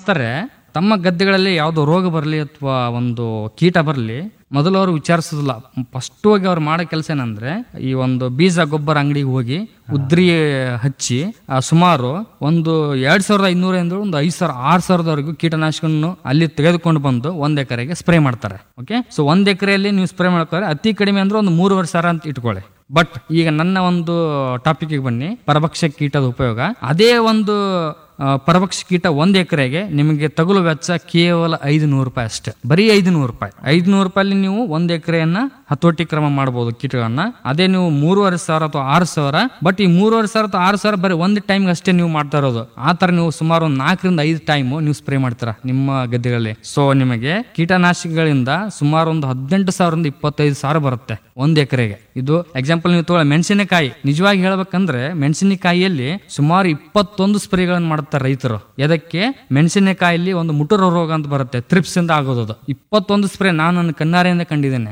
ಮಾಡ್ತಾರೆ, ತಮ್ಮ ಗದ್ದೆಗಳಲ್ಲಿ ಯಾವುದೋ ರೋಗ ಬರಲಿ ಅಥವಾ ಒಂದು ಕೀಟ ಬರಲಿ ಮೊದಲು ಅವರು ವಿಚಾರಿಸೋದಿಲ್ಲ. ಫಸ್ಟ್ ಹೋಗಿ ಅವ್ರು ಮಾಡೋ ಕೆಲಸ ಏನಂದ್ರೆ, ಈ ಒಂದು ಬೀಜ ಗೊಬ್ಬರ ಅಂಗಡಿಗೆ ಹೋಗಿ ಉದ್ರಿ ಹಚ್ಚಿ ಸುಮಾರು ಒಂದು 2500 ಒಂದು 5000 6000ವರೆಗೂ ಕೀಟನಾಶಕವನ್ನು ಅಲ್ಲಿ ತೆಗೆದುಕೊಂಡು ಬಂದು 1 ಎಕರೆಗೆ ಸ್ಪ್ರೇ ಮಾಡ್ತಾರೆ. ಓಕೆ, ಸೊ 1 ಎಕರೆಯಲ್ಲಿ ನೀವು ಸ್ಪ್ರೇ ಮಾಡ್ತಾರೆ, ಅತಿ ಕಡಿಮೆ ಅಂದ್ರೆ ಒಂದು 3,500 ಅಂತ ಇಟ್ಕೊಳ್ಳಿ. ಬಟ್ ಈಗ ನನ್ನ ಒಂದು ಟಾಪಿಕ್ಗೆ ಬನ್ನಿ, ಪರಭಕ್ಷ ಕೀಟದ ಉಪಯೋಗ. ಅದೇ ಒಂದು ಪರಭಕ್ಷ ಕೀಟ 1 ಎಕರೆಗೆ ನಿಮಗೆ ತಗುಲು ವೆಚ್ಚ ಕೇವಲ 500 ರೂಪಾಯಿ ಅಷ್ಟೇ. ಬರೀ 500 ರೂಪಾಯಿ. 500 ರೂಪಾಯಲ್ಲಿ ನೀವು 1 ಎಕರೆಯನ್ನ ಹತೋಟಿ ಕ್ರಮ ಮಾಡಬಹುದು ಕೀಟಗಳನ್ನ. ಅದೇ ನೀವು 3,500 ಅಥವಾ 6,000, ಬಟ್ ಈ 3,500 ಅಥವಾ 6,000 ಬರೀ ಒಂದು ಟೈಮ್ ಅಷ್ಟೇ ನೀವು ಮಾಡ್ತಾ ಇರೋದು. ಆ ತರ ನೀವು ಸುಮಾರು ಒಂದು 4 ರಿಂದ 5 ಟೈಮ್ ನೀವು ಸ್ಪ್ರೇ ಮಾಡ್ತೀರಾ ನಿಮ್ಮ ಗದ್ದೆಗಳಲ್ಲಿ. ಸೊ ನಿಮಗೆ ಕೀಟನಾಶಕಗಳಿಂದ ಸುಮಾರು ಒಂದು 18,000 ರಿಂದ 25,000 ಬರುತ್ತೆ 1 ಎಕರೆಗೆ. ಇದು ಎಕ್ಸಾಂಪಲ್ ನೀವು ತಗೊಳ್ಳಿ, ಮೆಣಸಿನಕಾಯಿ. ನಿಜವಾಗಿ ಹೇಳ್ಬೇಕಂದ್ರೆ ಮೆಣಸಿನಕಾಯಿಯಲ್ಲಿ ಸುಮಾರು 21 ಸ್ಪ್ರೇಗಳನ್ನು ಮಾಡ್ತಾರೆ ರೈತರು. ಎದಕ್ಕೆ? ಮೆಣಸಿನಕಾಯಲ್ಲಿ ಒಂದು ಮುಟುರ ರೋಗ ಅಂತ ಬರುತ್ತೆ, ಥ್ರಿಪ್ಸ್ ಇಂದ ಆಗೋದು. 21 ಸ್ಪ್ರೇ ನಾನು ನನ್ನ ಕಣ್ಣಾರೆಯಿಂದ ಕಂಡಿದ್ದೇನೆ.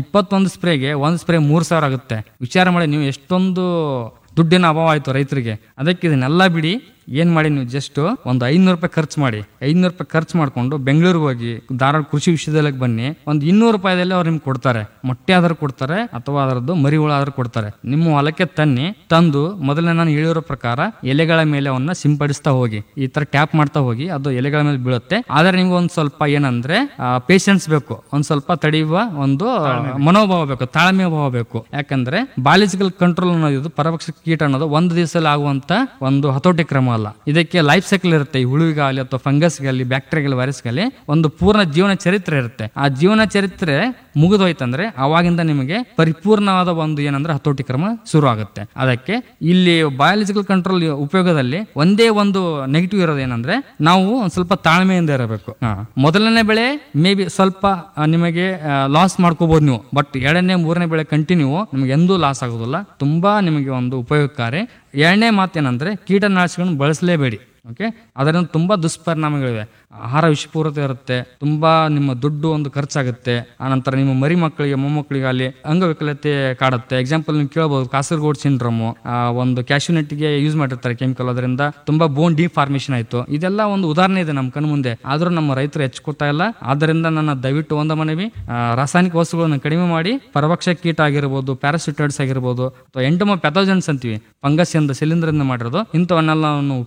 21 ಸ್ಪ್ರೇಗೆ 1 ಸ್ಪ್ರೇ 3,000 ಆಗುತ್ತೆ. ವಿಚಾರ ಮಾಡಿ ನೀವು ಎಷ್ಟೊಂದು ದುಡ್ಡಿನ ಅಭಾವ ಆಯ್ತು ರೈತರಿಗೆ. ಅದಕ್ಕೆ ಇದನ್ನೆಲ್ಲ ಬಿಡಿ, ಏನ್ ಮಾಡಿ ನೀವು ಜಸ್ಟ್ ಒಂದು 500 ರೂಪಾಯಿ ಖರ್ಚು ಮಾಡಿ, 500 ರೂಪಾಯಿ ಖರ್ಚು ಮಾಡ್ಕೊಂಡು ಬೆಂಗಳೂರಿಗೆ ಹೋಗಿ ಧಾರವಾಡ ಕೃಷಿ ವಿಶ್ವವಿದ್ಯಾಲಯಕ್ಕೆ ಬನ್ನಿ. ಒಂದು 200 ರೂಪಾಯಿದಲ್ಲಿ ಅವ್ರು ನಿಮ್ಗೆ ಕೊಡ್ತಾರೆ. ಮೊಟ್ಟೆ ಆದ್ರೂ ಕೊಡ್ತಾರೆ ಅಥವಾ ಅದರದ್ದು ಮರಿ ಹುಳ ಆದ್ರೂ ಕೊಡ್ತಾರೆ. ನಿಮ್ಮ ಹೊಲಕ್ಕೆ ತಂದು ಮೊದಲನೇ ನಾನು ಹೇಳಿರೋ ಪ್ರಕಾರ ಎಲೆಗಳ ಮೇಲೆ ಅವನ್ನ ಸಿಂಪಡಿಸ್ತಾ ಹೋಗಿ, ಈ ತರ ಟ್ಯಾಪ್ ಮಾಡ್ತಾ ಹೋಗಿ, ಅದು ಎಲೆಗಳ ಮೇಲೆ ಬೀಳುತ್ತೆ. ಆದ್ರೆ ನಿಮ್ಗೆ ಒಂದ್ ಸ್ವಲ್ಪ ಏನಂದ್ರೆ ಪೇಷನ್ಸ್ ಬೇಕು, ಒಂದ್ ಸ್ವಲ್ಪ ತಡೆಯುವ ಒಂದು ಮನೋಭಾವ ಬೇಕು, ತಾಳ್ಮೆ ಭಾವ ಬೇಕು. ಯಾಕಂದ್ರೆ ಬಾಲಿಜಿಕಲ್ ಕಂಟ್ರೋಲ್ ಅನ್ನೋದು, ಪರಭಕ್ಷ ಕೀಟ ಅನ್ನೋದು ಒಂದು ದಿವಸದಲ್ಲಿ ಆಗುವಂತ ಒಂದು ಹತೋಟಿ ಕ್ರಮ ಅಲ್ಲ. ಇದಕ್ಕೆ ಲೈಫ್ ಸೈಕಲ್ ಇರುತ್ತೆ. ಈ ಹುಳುವಿಗಾಗಲಿ ಅಥವಾ ಫಂಗಸ್ಗಾಗಲಿ ಬ್ಯಾಕ್ಟೀರಿಯಾಗಲಿ ವೈರಸ್ಗಾಗಲಿ ಒಂದು ಪೂರ್ಣ ಜೀವನ ಚರಿತ್ರೆ ಇರುತ್ತೆ. ಆ ಜೀವನ ಚರಿತ್ರೆ ಮುಗಿದೋಯ್ತಂದ್ರೆ ಅವಾಗಿಂದ ನಿಮಗೆ ಪರಿಪೂರ್ಣವಾದ ಒಂದು ಏನಂದ್ರೆ ಹತೋಟಿ ಕ್ರಮ ಶುರು ಆಗುತ್ತೆ. ಅದಕ್ಕೆ ಇಲ್ಲಿ ಬಯಾಲಜಿಕಲ್ ಕಂಟ್ರೋಲ್ ಉಪಯೋಗದಲ್ಲಿ ಒಂದೇ ಒಂದು ನೆಗೆಟಿವ್ ಇರೋದು ಏನಂದ್ರೆ, ನಾವು ಒಂದ್ ಸ್ವಲ್ಪ ತಾಳ್ಮೆಯಿಂದ ಇರಬೇಕು. ಮೊದಲನೇ ಬೆಳೆ ಮೇ ಬಿ ಸ್ವಲ್ಪ ನಿಮಗೆ ಲಾಸ್ ಮಾಡ್ಕೋಬಹುದು ನೀವು, ಬಟ್ 2ನೇ 3ನೇ ಬೆಳೆ ಕಂಟಿನ್ಯೂ ನಿಮ್ಗೆ ಎಂದೂ ಲಾಸ್ ಆಗೋದಿಲ್ಲ. ತುಂಬಾ ನಿಮಗೆ ಒಂದು ಉಪಯೋಗಕಾರಿ. 2ನೇ ಮಾತೇನಂದ್ರೆ, ಕೀಟನಾಶಕಗಳನ್ನು ಬಳಸಲೇಬೇಡಿ. ಓಕೆ, ಅದರಿಂದ ತುಂಬಾ ದುಷ್ಪರಿಣಾಮಗಳಿವೆ. ಆಹಾರ ವಿಷಪೂರಿತ ಇರುತ್ತೆ, ತುಂಬಾ ನಿಮ್ಮ ದುಡ್ಡು ಒಂದು ಖರ್ಚಾಗುತ್ತೆ. ಆನಂತರ ನಿಮ್ಮ ಮರಿ ಮಕ್ಕಳಿಗೆ ಮೊಮ್ಮಕ್ಕಳಿಗೆ ಅಲ್ಲಿ ಅಂಗವಿಕಲತೆ ಕಾಡುತ್ತೆ. ಎಕ್ಸಾಂಪಲ್ ನೀವು ಕೇಳಬಹುದು, ಕಾಸರಗೋಡ್ ಸಿಂಡ್ರೋಮ್, ಒಂದು ಕ್ಯಾಶ್ಯೂನಟ್ಗೆ ಯೂಸ್ ಮಾಡಿರ್ತಾರೆ ಕೆಮಿಕಲ್, ಅದರಿಂದ ತುಂಬಾ ಬೋನ್ ಡಿಫಾರ್ಮೇಶನ್ ಆಯ್ತು. ಇದೆಲ್ಲ ಒಂದು ಉದಾಹರಣೆ ಇದೆ ನಮ್ಮ ಕಣ್ಣು ಮುಂದೆ, ಆದ್ರೂ ನಮ್ಮ ರೈತರು ಹೆಚ್ಚುಕೊತಾ ಇಲ್ಲ. ಆದ್ದರಿಂದ ನನ್ನ ದಯವಿಟ್ಟು ಒಂದು ಮನವಿ, ರಾಸಾಯನಿಕ ವಸ್ತುಗಳನ್ನು ಕಡಿಮೆ ಮಾಡಿ, ಪರಭಕ್ಷ ಕೀಟ ಆಗಿರ್ಬೋದು, ಪ್ಯಾರಾಸಿಟೈಡ್ಸ್ ಆಗಿರ್ಬೋದು, ಅಥವಾ ಎಂಟೋಮೋ ಪ್ಯಾಥೋಜನ್ಸ್ ಅಂತೀವಿ, ಫಂಗಸ್ ಇಂದ ಶಿಲೀಂಧ್ರದಿಂದ ಮಾಡಿರೋದು, ಇಂಥವನ್ನೆಲ್ಲ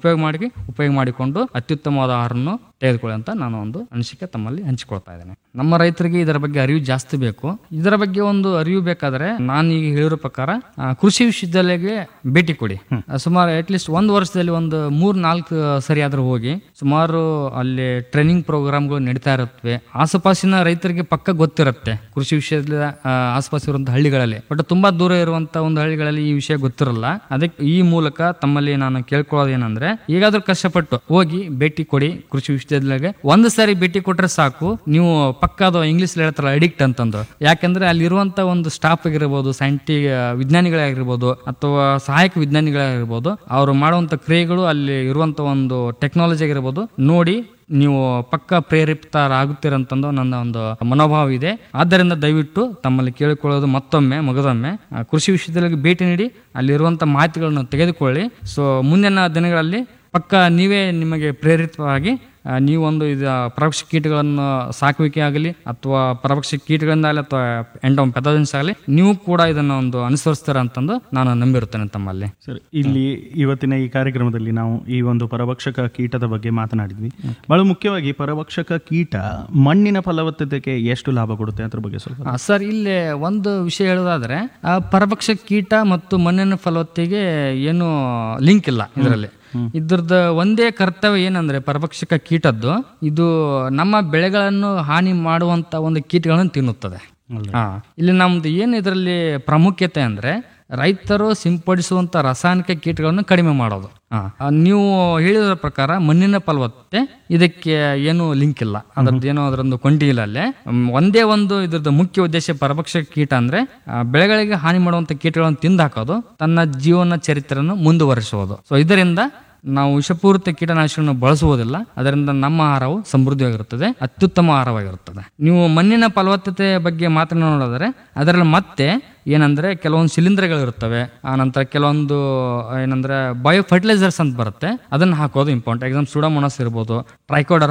ಉಪಯೋಗ ಮಾಡಿಕೊಂಡು ಅತ್ಯುತ್ತಮವಾದ ಆಹಾರವನ್ನು ತೆಗೆದುಕೊಳ್ಳಿ ಅಂತ ನಾನು ಒಂದು ಅನಿಸಿಕೆ ತಮ್ಮಲ್ಲಿ ಹಂಚಿಕೊಳ್ತಾ ಇದ್ದೇನೆ. ನಮ್ಮ ರೈತರಿಗೆ ಇದರ ಬಗ್ಗೆ ಅರಿವು ಜಾಸ್ತಿ ಬೇಕು. ಇದರ ಬಗ್ಗೆ ಒಂದು ಅರಿವು ಬೇಕಾದ್ರೆ ನಾನು ಈಗ ಹೇಳಿರೋ ಪ್ರಕಾರ ಕೃಷಿ ವಿಶ್ವವಿದ್ಯಾಲಯಕ್ಕೆ ಭೇಟಿ ಕೊಡಿ. ಸುಮಾರು ಅಟ್ಲೀಸ್ಟ್ 1 ವರ್ಷದಲ್ಲಿ ಒಂದು 3-4 ಸರಿ ಆದ್ರೂ ಹೋಗಿ, ಸುಮಾರು ಅಲ್ಲಿ ಟ್ರೈನಿಂಗ್ ಪ್ರೋಗ್ರಾಮ್ಗಳು ನಡೀತಾ ಇರುತ್ತವೆ. ಆಸುಪಾಸಿನ ರೈತರಿಗೆ ಪಕ್ಕ ಗೊತ್ತಿರುತ್ತೆ ಕೃಷಿ ವಿಷಯದ ಆಸುಪಾಸು ಇರುವಂತಹ ಹಳ್ಳಿಗಳಲ್ಲಿ, ಬಟ್ ತುಂಬಾ ದೂರ ಇರುವಂತಹ ಒಂದು ಹಳ್ಳಿಗಳಲ್ಲಿ ಈ ವಿಷಯ ಗೊತ್ತಿರಲ್ಲ. ಅದಕ್ಕೆ ಈ ಮೂಲಕ ತಮ್ಮಲ್ಲಿ ನಾನು ಕೇಳ್ಕೊಳ್ಳೋದು ಏನಂದ್ರೆ, ಈಗಾದ್ರೂ ಕಷ್ಟಪಟ್ಟು ಹೋಗಿ ಭೇಟಿ ಕೊಡಿ ಕೃಷಿ ವಿಶ್ವವಿದ್ಯಾಲಯಕ್ಕೆ. ಒಂದು ಸಾರಿ ಭೇಟಿ ಕೊಟ್ರೆ ಸಾಕು, ನೀವು ಪಕ್ಕ ಅದು ಇಂಗ್ಲಿಷ್ ಹೇಳ್ತಾರಲ್ಲ ಅಡಿಕ್ಟ್ ಅಂತಂದು. ಯಾಕಂದ್ರೆ ಅಲ್ಲಿ ಇರುವಂತ ಒಂದು ಸ್ಟಾಫ್ ಆಗಿರ್ಬೋದು, ವಿಜ್ಞಾನಿಗಳಾಗಿರ್ಬೋದು ಅಥವಾ ಸಹಾಯಕ ವಿಜ್ಞಾನಿಗಳಾಗಿರ್ಬೋದು, ಅವರು ಮಾಡುವಂತ ಕ್ರಿಯೆಗಳು, ಅಲ್ಲಿ ಇರುವಂತ ಒಂದು ಟೆಕ್ನಾಲಜಿ ಆಗಿರ್ಬೋದು ನೋಡಿ ನೀವು ಪಕ್ಕ ಪ್ರೇರೇಪಿತರಾಗುತ್ತೀರಂತಂದು ನನ್ನ ಒಂದು ಮನೋಭಾವ ಇದೆ. ಆದ್ದರಿಂದ ದಯವಿಟ್ಟು ತಮ್ಮಲ್ಲಿ ಕೇಳಿಕೊಳ್ಳೋದು ಮಗದೊಮ್ಮೆ ಕೃಷಿ ವಿಶ್ವವಿದ್ಯಾಲಯಕ್ಕೆ ಭೇಟಿ ನೀಡಿ, ಅಲ್ಲಿರುವಂತ ಮಾಹಿತಿಗಳನ್ನು ತೆಗೆದುಕೊಳ್ಳಿ. ಸೊ ಮುಂದಿನ ದಿನಗಳಲ್ಲಿ ಪಕ್ಕ ನೀವೇ ನಿಮಗೆ ಪ್ರೇರಿತವಾಗಿ ನೀವೊಂದು ಪರಭಕ್ಷ ಕೀಟಗಳನ್ನು ಸಾಕುವಿಕೆ ಆಗಲಿ ಅಥವಾ ಪರಭಕ್ಷ ಕೀಟಗಳಿಂದಾಗಲಿ ಅಥವಾ ಎಂಟೋಮ್ ಪ್ಯಾಥೋಜನ್ಸ್ ಆಗಲಿ, ನೀವು ಕೂಡ ಇದನ್ನು ಒಂದು ಅನುಸರಿಸ್ತೀರ ಅಂತಂದು ನಾನು ನಂಬಿರುತ್ತೇನೆ ತಮ್ಮಲ್ಲಿ. ಸರ್, ಇಲ್ಲಿ ಇವತ್ತಿನ ಈ ಕಾರ್ಯಕ್ರಮದಲ್ಲಿ ನಾವು ಈ ಒಂದು ಪರಭಕ್ಷಕ ಕೀಟದ ಬಗ್ಗೆ ಮಾತನಾಡಿದ್ವಿ. ಬಹಳ ಮುಖ್ಯವಾಗಿ ಪರಭಕ್ಷಕ ಕೀಟ ಮಣ್ಣಿನ ಫಲವತ್ತತೆಗೆ ಎಷ್ಟು ಲಾಭ ಕೊಡುತ್ತೆ ಅದ್ರ ಬಗ್ಗೆ ಸ್ವಲ್ಪ. ಸರ್, ಇಲ್ಲಿ ಒಂದು ವಿಷಯ ಹೇಳೋದಾದ್ರೆ, ಪರಭಕ್ಷ ಕೀಟ ಮತ್ತು ಮಣ್ಣಿನ ಫಲವತ್ತತೆಗೆ ಏನು ಲಿಂಕ್ ಇಲ್ಲ ಇದರಲ್ಲಿ. ಇದ್ರದ್ದು ಒಂದೇ ಕರ್ತವ್ಯ ಏನಂದ್ರೆ, ಪರಭಕ್ಷಕ ಕೀಟದ್ದು ಇದು ನಮ್ಮ ಬೆಳೆಗಳನ್ನು ಹಾನಿ ಮಾಡುವಂತ ಒಂದು ಕೀಟಗಳನ್ನು ತಿನ್ನುತ್ತದೆ. ಇಲ್ಲಿ ನಮ್ದು ಏನು ಇದರಲ್ಲಿ ಪ್ರಾಮುಖ್ಯತೆ ಅಂದ್ರೆ, ರೈತರು ಸಿಂಪಡಿಸುವಂತ ರಾಸಾಯನಿಕ ಕೀಟಗಳನ್ನು ಕಡಿಮೆ ಮಾಡೋದು. ನೀವು ಹೇಳಿದ ಪ್ರಕಾರ ಮಣ್ಣಿನ ಫಲವತ್ತತೆ ಇದಕ್ಕೆ ಏನು ಲಿಂಕ್ ಇಲ್ಲ, ಅದ್ರದ್ದು ಏನೋ ಅದರೊಂದು ಕೊಂಡಿ ಇಲ್ಲ. ಅಲ್ಲೇ ಒಂದೇ ಒಂದು ಇದ್ರದ್ದು ಮುಖ್ಯ ಉದ್ದೇಶ ಪರಭಕ್ಷಕ ಕೀಟ ಅಂದ್ರೆ ಬೆಳೆಗಳಿಗೆ ಹಾನಿ ಮಾಡುವಂತ ಕೀಟಗಳನ್ನು ತಿಂದಾಕೋದು, ತನ್ನ ಜೀವನ ಚರಿತ್ರೆಯನ್ನು ಮುಂದುವರಿಸುವುದು. ಸೊ ಇದರಿಂದ ನಾವು ವಿಷಪೂರಿತ ಕೀಟನಾಶಕಗಳನ್ನು ಬಳಸುವುದಿಲ್ಲ. ಅದರಿಂದ ನಮ್ಮ ಆಹಾರವು ಸಮೃದ್ಧಿಯಾಗಿರುತ್ತದೆ, ಅತ್ಯುತ್ತಮ ಆಹಾರವಾಗಿರುತ್ತದೆ. ನೀವು ಮಣ್ಣಿನ ಫಲವತ್ತತೆ ಬಗ್ಗೆ ಮಾತನಾಡೋದಾದ್ರೆ, ಅದರಲ್ಲಿ ಮತ್ತೆ ಏನಂದ್ರೆ ಕೆಲವೊಂದು ಶಿಲೀಂಧ್ರಗಳಿರುತ್ತವೆ, ಆ ನಂತರ ಕೆಲವೊಂದು ಏನಂದ್ರೆ ಬಯೋ ಫರ್ಟಿಲೈಸರ್ಸ್ ಅಂತ ಬರುತ್ತೆ, ಅದನ್ನ ಹಾಕೋದು ಇಂಪಾರ್ಟೆಂಟ್. ಎಕ್ಸಾಂಪಲ್ ಸುಡೋಮೋನಾಸ್ ಇರ್ಬೋದು, ಟ್ರೈಕೋಡರ್ಮಾ